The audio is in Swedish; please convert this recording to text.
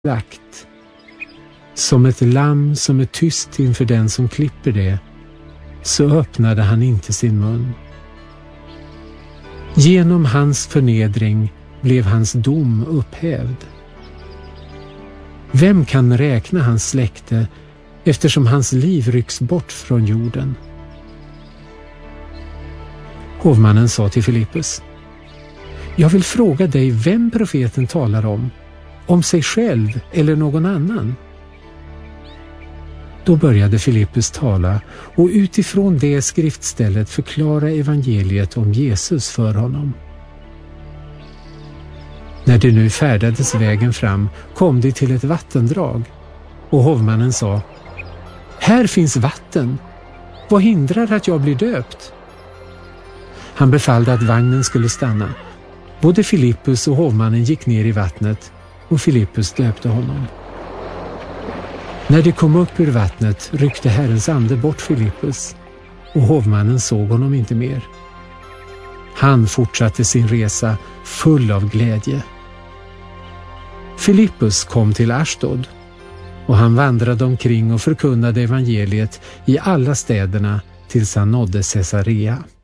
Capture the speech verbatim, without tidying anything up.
slakt. Som ett lamm som är tyst inför den som klipper det, så öppnade han inte sin mun. Genom hans förnedring blev hans dom upphävd. Vem kan räkna hans släkte eftersom hans liv rycks bort från jorden? Hovmannen sa till Filippus: Jag vill fråga dig vem profeten talar om, om sig själv eller någon annan. Då började Filippus tala och utifrån det skriftstället förklara evangeliet om Jesus för honom. När det nu färdades vägen fram kom de till ett vattendrag, och hovmannen sa: Här finns vatten. Vad hindrar att jag blir döpt? Han befallde att vagnen skulle stanna. Både Filippus och hovmannen gick ner i vattnet, och Filippus döpte honom. När de kom upp ur vattnet ryckte Herrens ande bort Filippus, och hovmannen såg honom inte mer. Han fortsatte sin resa full av glädje. Filippus kom till Ashdod, och han vandrade omkring och förkunnade evangeliet i alla städerna tills han nådde Caesarea.